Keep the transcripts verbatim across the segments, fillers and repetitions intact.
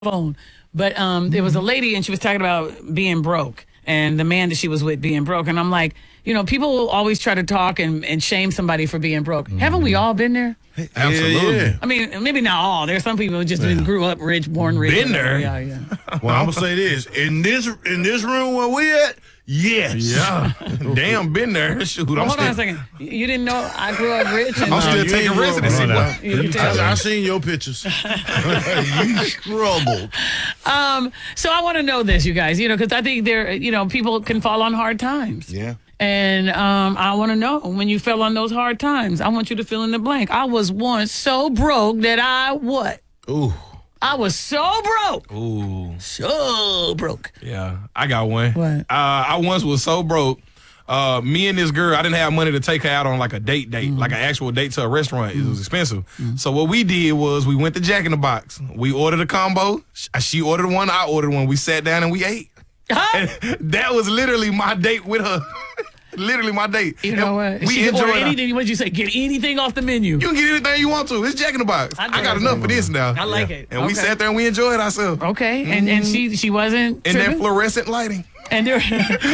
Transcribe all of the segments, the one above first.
phone. But um, there was a lady and she was talking about being broke and the man that she was with being broke. And I'm like, you know, people will always try to talk and, and shame somebody for being broke. Mm-hmm. Haven't we all been there? Absolutely. Yeah, yeah. I mean, maybe not all. There's some people who just yeah. grew up rich, born rich. Been there. Yeah, yeah. Well, I'm gonna say this in this in this room where we at. Yes. Yeah. Damn, been there. Shoot, well, I'm hold still, on a second. You didn't know I grew up rich? And, I'm still uh, taking residency. You, you I, I seen your pictures. You struggled. Um, so I want to know this, you guys, you know, because I think there, you know, people can fall on hard times. Yeah. And um, I want to know when you fell on those hard times. I want you to fill in the blank. I was once so broke that I what? Ooh. I was so broke. Ooh. So broke. Yeah, I got one. What? Uh, I once was so broke. Uh, me and this girl, I didn't have money to take her out on like a date date, mm-hmm. like an actual date to a restaurant. Mm-hmm. It was expensive. Mm-hmm. So what we did was we went to Jack in the Box. We ordered a combo. She ordered one. I ordered one. We sat down and we ate. Huh? And that was literally my date with her. Literally my date. You know what? We she enjoyed order anything. What'd you say? Get anything off the menu. You can get anything you want to. It's Jack in the Box. I, I got enough for this now. I like yeah. it. And okay. we sat there and we enjoyed ourselves. Okay. Mm-hmm. And and she she wasn't in tripping? that fluorescent lighting. And they're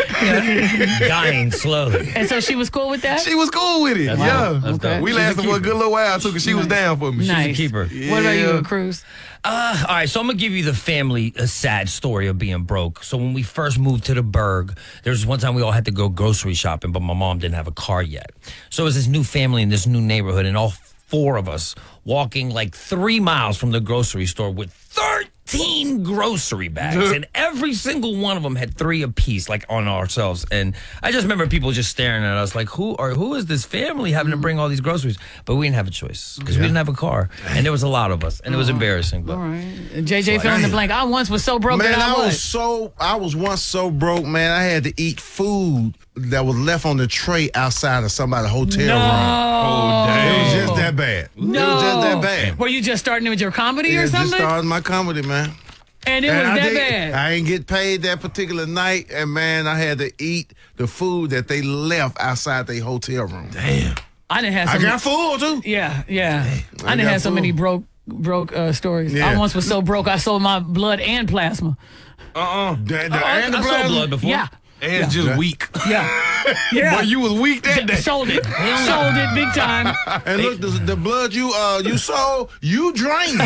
dying slowly. And so she was cool with that? She was cool with it. That's yeah. That's okay. We lasted for a good little while too, because she nice. was down for me. Nice. She's a keeper. Yeah. What about you, Cruz? Uh, all right, so I'm going to give you the family a sad story of being broke. So when we first moved to the Berg, there was one time we all had to go grocery shopping, but my mom didn't have a car yet. So it was this new family in this new neighborhood, and all four of us walking like three miles from the grocery store with thirteen grocery bags, and every single one of them had three apiece, like on ourselves. And I just remember people just staring at us like, who are who is this family having to bring all these groceries? But we didn't have a choice because yeah. we didn't have a car, and there was a lot of us, and it was embarrassing. But all right, J J, fill in the blank. I once was so broke man, that I, I was was so I was once so broke, man. I had to eat food that was left on the tray outside of somebody's hotel no. room. Oh, damn. It was just that bad. No. It was just that bad. Were you just starting with your comedy yeah, or something? Just started my comedy, man. And it and was I that did, bad. I didn't get paid that particular night, and man, I had to eat the food that they left outside their hotel room. Damn. I didn't have. So I got many, food too. Yeah, yeah. Hey, I, I didn't have so food. many broke broke uh, stories. Yeah. I once was so broke I sold my blood and plasma. Uh-uh. The, the, oh, and the I blood, sold blood before. Yeah. And yeah. just yeah. weak. Yeah. Yeah. Boy, you was weak that day. Sold it. Sold it big time. And look, the, the blood you uh you sold, you drained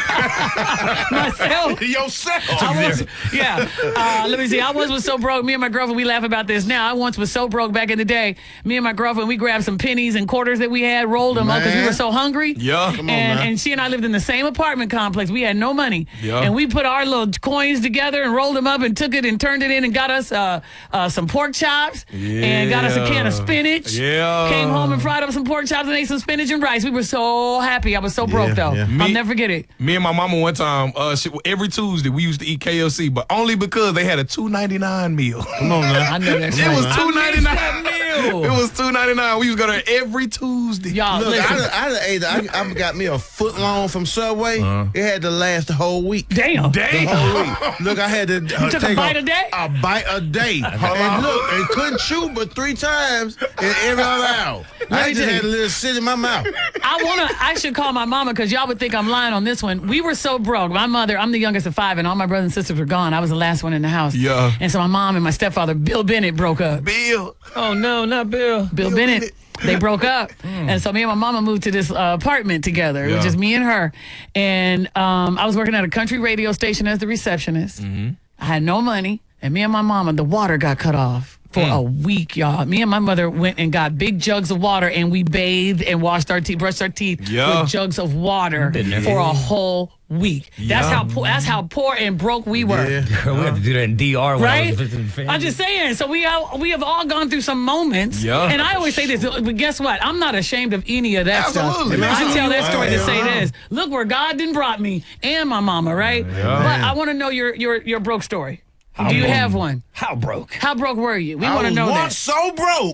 it. Myself. Yourself. I was, yeah. Uh, let me see. I once was so broke. Me and my girlfriend, we laugh about this now. I once was so broke back in the day. Me and my girlfriend, we grabbed some pennies and quarters that we had, rolled them man. up because we were so hungry. Yeah. Come on, and, man. and she and I lived in the same apartment complex. We had no money. Yeah. And we put our little coins together and rolled them up and took it and turned it in and got us uh, uh, some pork chops yeah. and got us a can of spinach. Yeah. Came home and fried up some pork chops and ate some spinach and rice. We were so happy. I was so broke, Yeah, though. yeah. I'll Me- never forget it. Me and my mama one time, uh, she, every Tuesday we used to eat K F C, but only because they had a two ninety-nine meal. Come on, man. I know that's It right. was I two missed ninety-nine. that meal. It was two ninety-nine. We used to go there every Tuesday. Y'all, Look, listen. I, I, ate, I, I got me a foot long from Subway. Uh-huh. It had to last the whole week. Damn. The Damn. whole week. Look, I had to uh, You took a take bite a day? A bite a day. And look, and couldn't chew but three times in every other hour. I me just tell had a you. little shit in my mouth. I wanna. I should call my mama because y'all would think I'm lying on this one. We were so broke. My mother. I'm the youngest of five, and all my brothers and sisters were gone. I was the last one in the house. Yeah. And so my mom and my stepfather, Bill Bennett, broke up. Bill. Oh, no, not Bill. Bill, Bill Bennett. Bennett. They broke up, and so me and my mama moved to this uh, apartment together. It Yeah. was just me and her, and um, I was working at a country radio station as the receptionist. Mm-hmm. I had no money, and me and my mama, the water got cut off. For Mm. a week, y'all. Me and my mother went and got big jugs of water, and we bathed and washed our teeth, brushed our teeth Yeah. with jugs of water for a whole week. That's Yeah. how poor. That's how poor and broke we were. Yeah. Girl, we had to do that in D R when I Right? was visiting family. I'm just saying. So we all, we have all gone through some moments. Yeah. And I always say this, but guess what? I'm not ashamed of any of that Absolutely. stuff. I Absolutely. tell that story to Yeah. say this. Look where God done brought me and my mama, right? But I want to know your your your broke story. Do you have one? How broke? How broke were you? We I want to was know once that. so broke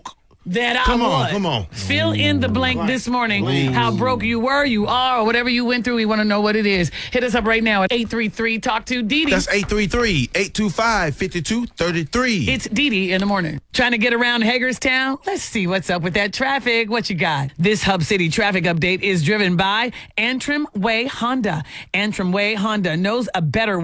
That I Come on, would. come on. Fill in the blank this morning. How broke you were, you are, or whatever you went through. We want to know what it is. Hit us up right now at eight three three talk to Dee Dee. That's eight three three, eight two five, five two three three. It's Dee Dee in the morning. Trying to get around Hagerstown? Let's see what's up with that traffic. What you got? This Hub City traffic update is driven by Antrim Way Honda. Antrim Way Honda knows a better way.